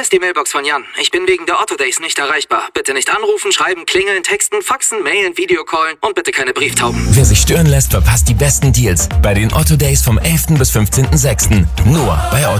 ist die Mailbox von Jan. Ich bin wegen der Otto Days nicht erreichbar. Bitte nicht anrufen, schreiben, klingeln, texten, faxen, mailen, Videocallen und bitte keine Brieftauben. Wer sich stören lässt, verpasst die besten Deals bei den Otto Days vom 11. bis 15.06. Nur bei Otto.